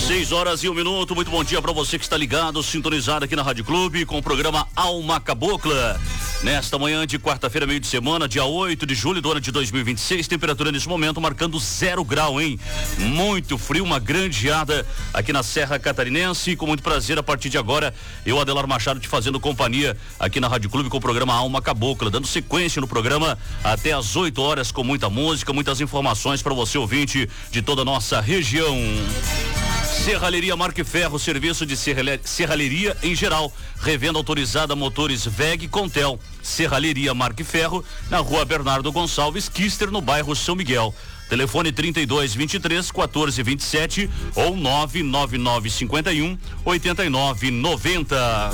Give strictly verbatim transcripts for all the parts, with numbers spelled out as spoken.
Seis horas e um minuto, muito bom dia para você que está ligado, sintonizado aqui na Rádio Clube com o programa Alma Cabocla. Nesta manhã de quarta-feira, meio de semana, dia oito de julho do ano de dois mil e vinte e seis, temperatura nesse momento marcando zero grau, hein? Muito frio, uma grande geada aqui na Serra Catarinense. Com muito prazer, a partir de agora, eu, Adelar Machado, te fazendo companhia aqui na Rádio Clube com o programa Alma Cabocla, dando sequência no programa até às oito horas com muita música, muitas informações para você, ouvinte de toda a nossa região. Serralheria Marqueferro, serviço de serralheria em geral, revenda autorizada motores W E G Contel. Serralheria Marqueferro, na rua Bernardo Gonçalves Kister, no bairro São Miguel. Telefone trinta e dois, vinte e três, quatorze, vinte e sete ou nove nove nove cinquenta e um, oitenta e nove, noventa.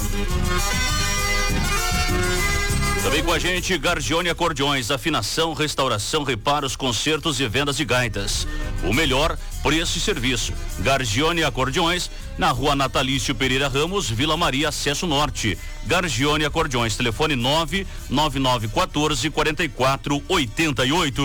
Também com a gente, Gargione Acordeões, afinação, restauração, reparos, consertos e vendas de gaitas. O melhor preço e serviço. Gargione Acordeões, na rua Natalício Pereira Ramos, Vila Maria, Acesso Norte. Gargione Acordeões, telefone nove nove nove um quatro, quatro quatro oito oito.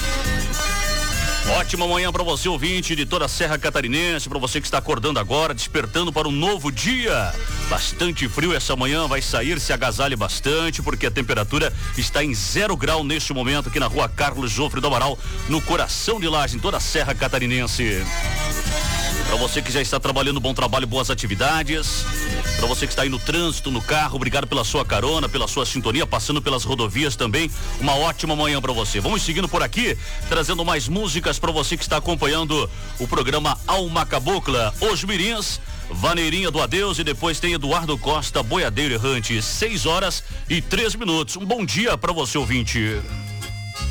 Ótima manhã para você, ouvinte de toda a Serra Catarinense, para você que está acordando agora, despertando para um novo dia. Bastante frio essa manhã, vai sair, se agasalhe bastante, porque a temperatura está em zero grau neste momento aqui na rua Carlos Jofre do Amaral, no coração de Laje, em toda a Serra Catarinense. Para você que já está trabalhando, bom trabalho, boas atividades. Para você que está aí no trânsito, no carro, obrigado pela sua carona, pela sua sintonia, passando pelas rodovias também. Uma ótima manhã para você. Vamos seguindo por aqui, trazendo mais músicas para você que está acompanhando o programa Alma Cabocla. Os Mirins, Vaneirinha do Adeus e depois tem Eduardo Costa, Boiadeiro Errante. Seis horas e três minutos. Um bom dia para você, ouvinte.